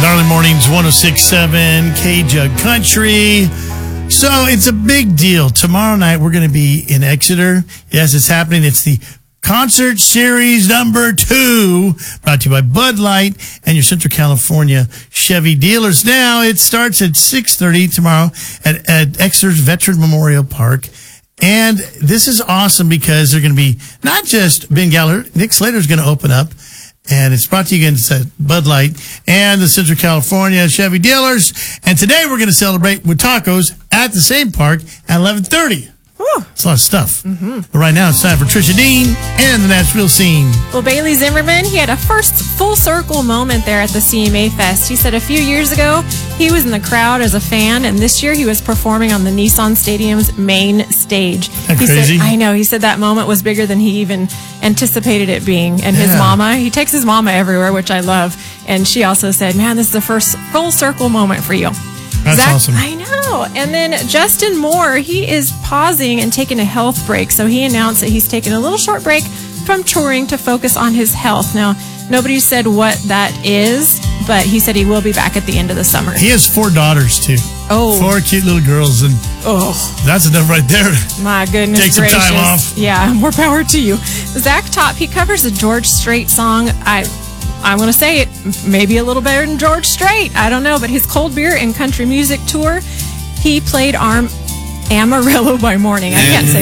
Early mornings, 106.7 K-Jug Country. So it's a big deal. Tomorrow night, we're going to be in Exeter. Yes, it's happening. It's the Concert Series number 2, brought to you by Bud Light and your Central California Chevy dealers. Now, it starts at 6:30 tomorrow at Exeter's Veteran Memorial Park. And this is awesome because they're going to be not just Ben Galler, Nick Slater's going to open up. And it's brought to you against Bud Light and the Central California Chevy dealers. And today we're going to celebrate with tacos at the same park at 11:30. It's a lot of stuff. But right now it's time for Trisha Dean and the Nashville Scene. Well, Bailey Zimmerman, he had a first full circle moment there at the CMA Fest. He said a few years ago he was in the crowd as a fan, and this year he was performing on the Nissan Stadium's main stage. That's crazy. I know. He said that moment was bigger than he even anticipated it being. And his mama, he takes his mama everywhere, which I love. And she also said, man, this is the first full circle moment for you. That's awesome. I know. And then Justin Moore, he is pausing and taking a health break. So he announced that he's taking a little short break from touring to focus on his health. Now, nobody said what that is, but he said he will be back at the end of the summer. He has 4 daughters, too. Oh. 4 cute little girls. And that's enough right there. My goodness Take some gracious. time off. Yeah, more power to you. Zach Top, he covers a George Strait song. I'm going to say it, maybe a little better than George Strait. I don't know, but his Cold Beer and Country Music Tour, he played Amarillo by Morning. I can't say